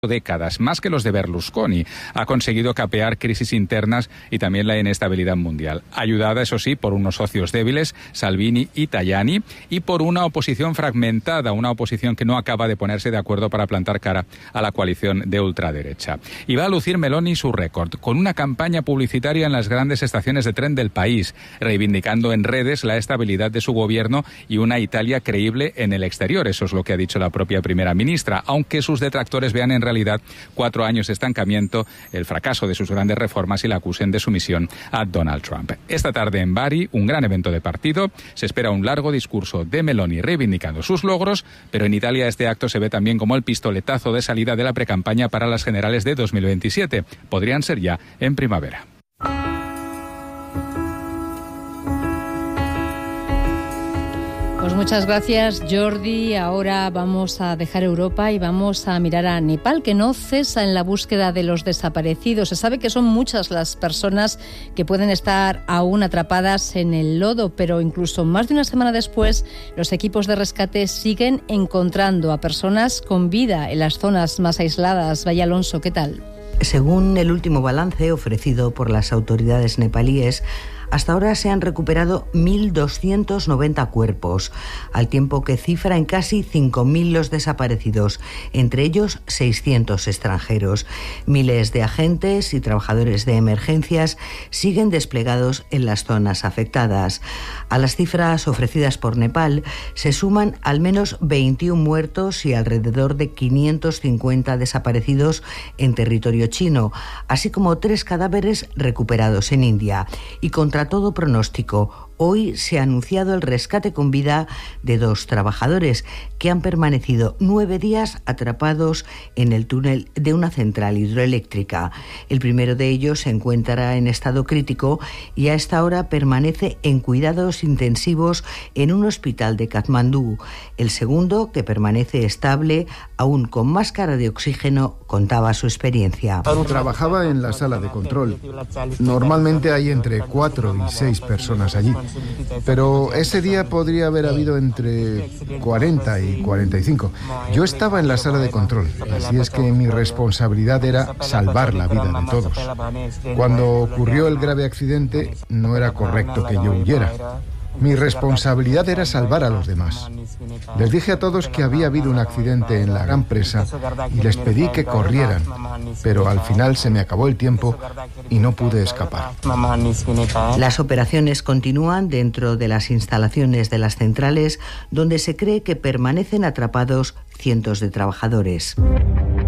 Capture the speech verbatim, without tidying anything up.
décadas, más que los de Berlusconi. Ha conseguido capear crisis internas y también la inestabilidad mundial, ayudada, eso sí, por unos socios débiles, Salvini y Tajani, y por una oposición fragmentada, una oposición que no acaba de ponerse de acuerdo para plantar cara a la coalición de ultraderecha. Y va a lucir Meloni su récord, con una campaña publicitaria en las grandes estaciones de tren del país, reivindicando en redes la estabilidad de su gobierno y una Italia creíble en el exterior. Eso es lo que ha dicho la propia primera ministra, aunque sus detractores vean en realidad cuatro años de estancamiento, el fracaso de sus grandes reformas y la acusen de sumisión a Donald Trump. Esta tarde en Bari, un gran evento de partido, se espera un largo discurso de Meloni reivindicando sus logros, pero en Italia este acto se ve también como el pistoletazo de salida de la precampaña para las generales de dos mil veintisiete. Podrían ser ya en primavera. Pues muchas gracias, Jordi. Ahora vamos a dejar Europa y vamos a mirar a Nepal, que no cesa en la búsqueda de los desaparecidos. Se sabe que son muchas las personas que pueden estar aún atrapadas en el lodo, pero incluso más de una semana después, los equipos de rescate siguen encontrando a personas con vida en las zonas más aisladas. Vaya Alonso, ¿qué tal? Según el último balance ofrecido por las autoridades nepalíes, hasta ahora se han recuperado mil doscientos noventa cuerpos, al tiempo que cifra en casi cinco mil los desaparecidos, entre ellos seiscientos extranjeros. Miles de agentes y trabajadores de emergencias siguen desplegados en las zonas afectadas. A las cifras ofrecidas por Nepal se suman al menos veintiún muertos y alrededor de quinientos cincuenta desaparecidos en territorio chino, así como tres cadáveres recuperados en India. Y contra todo pronóstico, hoy se ha anunciado el rescate con vida de dos trabajadores que han permanecido nueve días atrapados en el túnel de una central hidroeléctrica. El primero de ellos se encuentra en estado crítico y a esta hora permanece en cuidados intensivos en un hospital de Katmandú. El segundo, que permanece estable, aún con máscara de oxígeno, contaba su experiencia. Trabajaba en la sala de control. Normalmente hay entre cuatro y seis personas allí. Pero ese día podría haber habido entre cuarenta y cuarenta y cinco. Yo estaba en la sala de control, así es que mi responsabilidad era salvar la vida de todos. Cuando ocurrió el grave accidente, no era correcto que yo huyera. Mi responsabilidad era salvar a los demás. Les dije a todos que había habido un accidente en la gran presa y les pedí que corrieran, pero al final se me acabó el tiempo y no pude escapar. Las operaciones continúan dentro de las instalaciones de las centrales, donde se cree que permanecen atrapados cientos de trabajadores.